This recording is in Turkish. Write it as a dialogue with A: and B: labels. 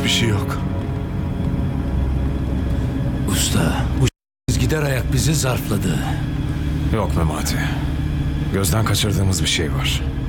A: Hiçbir şey yok.
B: Usta, bu gider ayak bizi zarfladı.
C: Yok Memati. Gözden kaçırdığımız bir şey var.